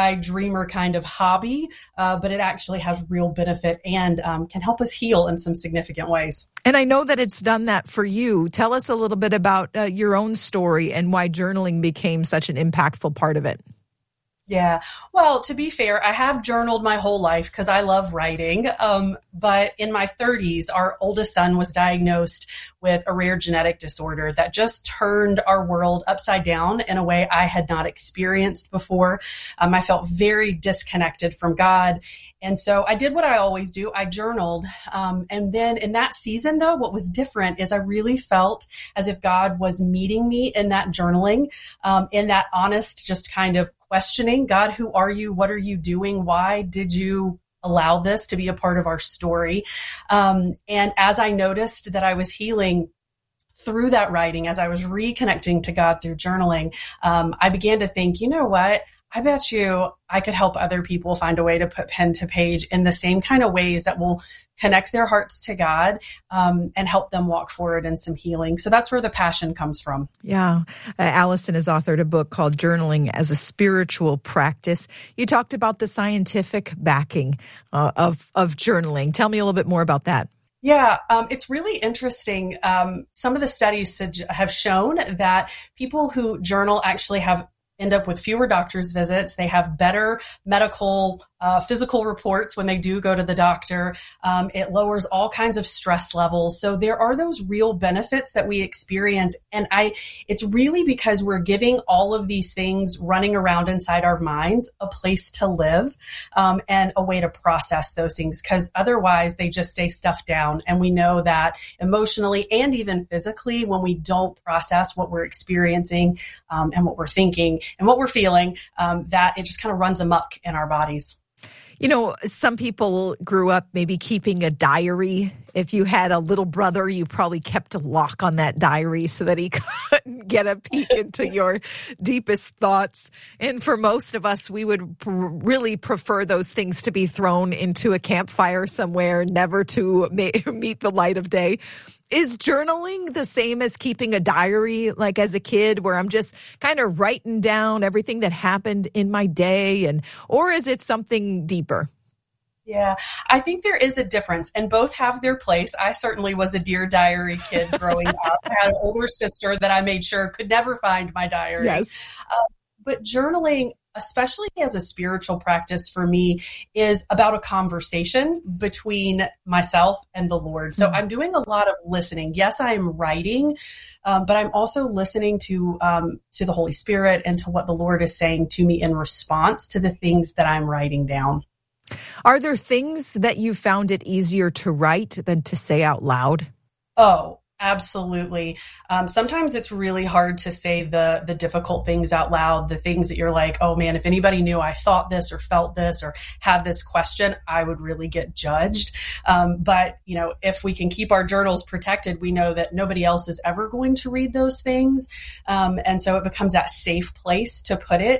fly dreamer kind of hobby, but it actually has real benefit and can help us heal in some significant ways. And I know that it's done that for you. Tell us a little bit about your own story and why journaling became such an impactful part of it. Yeah. Well, to be fair, I have journaled my whole life because I love writing. But in my 30s, our oldest son was diagnosed with a rare genetic disorder that just turned our world upside down in a way I had not experienced before. I felt very disconnected from God. And so I did what I always do. I journaled. And then in that season, though, what was different is I really felt as if God was meeting me in that journaling, in that honest, just kind of questioning, God, who are you? What are you doing? Why did you allow this to be a part of our story? And as I noticed that I was healing through that writing, as I was reconnecting to God through journaling, I began to think, you know what? I bet you I could help other people find a way to put pen to page in the same kind of ways that will connect their hearts to God and help them walk forward in some healing. So that's where the passion comes from. Yeah. Allison has authored a book called Journaling as a Spiritual Practice. You talked about the scientific backing of journaling. Tell me a little bit more about that. Yeah, it's really interesting. Some of the studies have shown that people who journal actually end up with fewer doctor's visits. They have better medical, physical reports when they do go to the doctor. It lowers all kinds of stress levels. So there are those real benefits that we experience. And it's really because we're giving all of these things running around inside our minds a place to live, and a way to process those things. Because otherwise they just stay stuffed down. And we know that emotionally and even physically, when we don't process what we're experiencing, and what we're thinking, and what we're feeling, that it just kind of runs amok in our bodies. You know, some people grew up maybe keeping a diary. If you had a little brother, you probably kept a lock on that diary so that he couldn't get a peek into your deepest thoughts. And for most of us, we would really prefer those things to be thrown into a campfire somewhere, never to meet the light of day. Is journaling the same as keeping a diary, like as a kid, where I'm just kind of writing down everything that happened in my day, or is it something deeper? Yeah, I think there is a difference, and both have their place. I certainly was a Dear Diary kid growing up. I had an older sister that I made sure could never find my diary. Yes. But journaling, especially as a spiritual practice for me, is about a conversation between myself and the Lord. So I'm doing a lot of listening. Yes, I am writing, but I'm also listening to the Holy Spirit and to what the Lord is saying to me in response to the things that I'm writing down. Are there things that you found it easier to write than to say out loud? Oh, absolutely. Sometimes it's really hard to say the difficult things out loud, the things that you're like, oh man, if anybody knew I thought this or felt this or had this question, I would really get judged. But if we can keep our journals protected, we know that nobody else is ever going to read those things. And so it becomes that safe place to put it.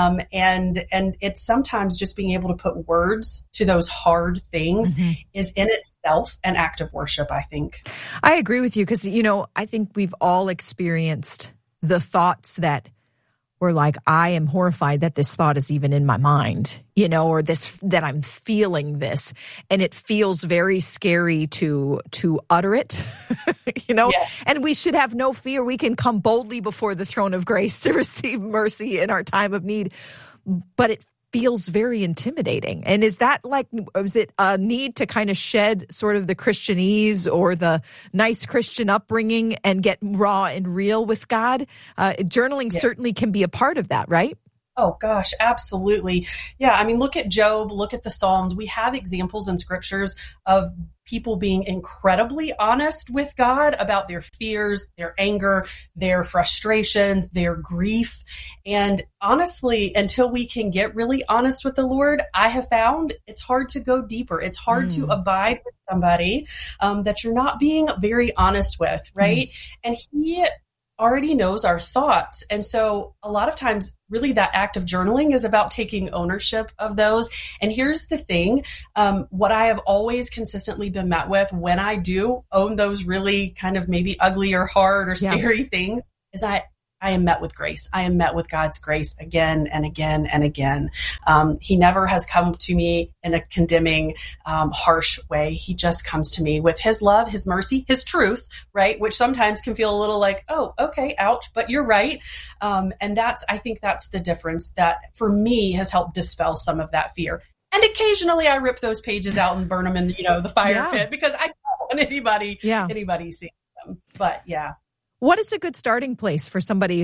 And it's sometimes just being able to put words to those hard things is in itself an act of worship, I think. I agree with you. Because, I think we've all experienced the thoughts that were like, I am horrified that this thought is even in my mind, or that I'm feeling this. And it feels very scary to utter it, Yes. And we should have no fear. We can come boldly before the throne of grace to receive mercy in our time of need. But it feels very intimidating. And is it a need to kind of shed sort of the Christianese or the nice Christian upbringing and get raw and real with God? Journaling certainly can be a part of that, right? Oh, gosh, absolutely. Yeah, I mean, look at Job, look at the Psalms. We have examples in scriptures of people being incredibly honest with God about their fears, their anger, their frustrations, their grief. And honestly, until we can get really honest with the Lord, I have found it's hard to go deeper. It's hard to abide with somebody that you're not being very honest with, right? And He already knows our thoughts. And so a lot of times, really that act of journaling is about taking ownership of those. And here's the thing, what I have always consistently been met with when I do own those really kind of maybe ugly or hard or scary things is I I am met with grace. I am met with God's grace again and again and again. He never has come to me in a condemning, harsh way. He just comes to me with his love, his mercy, his truth, right? Which sometimes can feel a little like, oh, okay, ouch, but you're right. And I think that's the difference that for me has helped dispel some of that fear. And occasionally I rip those pages out and burn them in, the fire pit because I don't want anybody seeing them. But yeah. What is a good starting place for somebody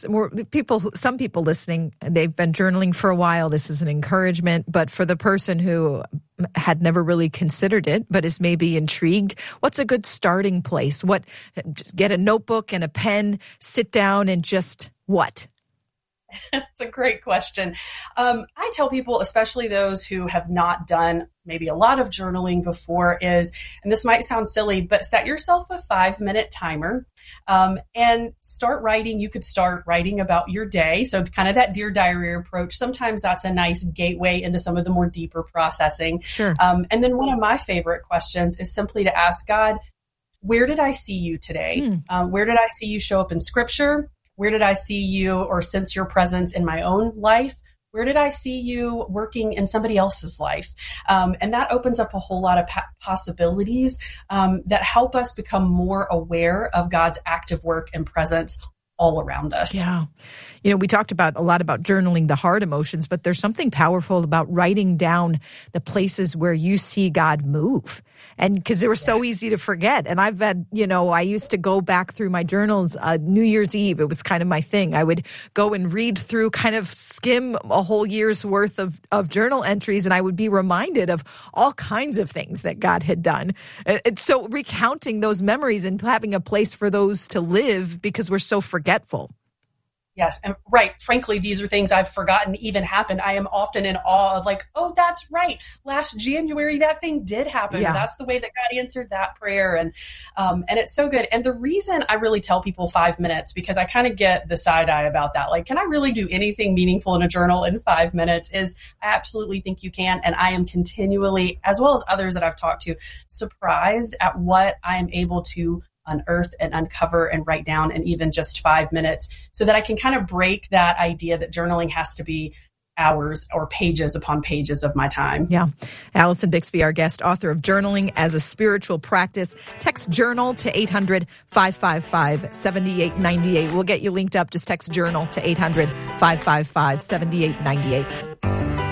some people listening, they've been journaling for a while. This is an encouragement, but for the person who had never really considered it, but is maybe intrigued, what's a good starting place? Get a notebook and a pen, sit down and just what? That's a great question. I tell people, especially those who have not done maybe a lot of journaling before, and this might sound silly, but set yourself a 5-minute timer and start writing. You could start writing about your day. So kind of that Dear Diary approach. Sometimes that's a nice gateway into some of the more deeper processing. Sure. And then one of my favorite questions is simply to ask God, where did I see you today? Where did I see you show up in Scripture? Where did I see you or sense your presence in my own life? Where did I see you working in somebody else's life? And that opens up a whole lot of possibilities that help us become more aware of God's active work and presence all around us. Yeah. We talked a lot about journaling the hard emotions, but there's something powerful about writing down the places where you see God move. And because they were so easy to forget. And I've had, I used to go back through my journals, New Year's Eve. It was kind of my thing. I would go and read through, kind of skim a whole year's worth of journal entries. And I would be reminded of all kinds of things that God had done. So recounting those memories and having a place for those to live because we're so forgetful. Yes. And right. Frankly, these are things I've forgotten even happened. I am often in awe of like, oh, that's right. Last January, that thing did happen. Yeah. That's the way that God answered that prayer. And it's so good. And the reason I really tell people 5 minutes, because I kind of get the side eye about that. Like, can I really do anything meaningful in a journal in 5 minutes? I absolutely think you can. And I am continually, as well as others that I've talked to, surprised at what I am able to unearth and uncover and write down in even just 5 minutes, so that I can kind of break that idea that journaling has to be hours or pages upon pages of my time. Yeah. Allison Bixby, our guest, author of Journaling as a Spiritual Practice. Text journal to 800-555-7898. We'll get you linked up. Just text journal to 800-555-7898.